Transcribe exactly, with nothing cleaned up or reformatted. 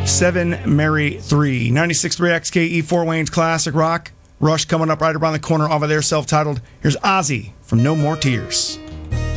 seven Mary three. ninety-six point three X K E Fort Wayne's Classic Rock. Rush coming up right around the corner off of their self-titled. Here's Ozzy from No More Tears.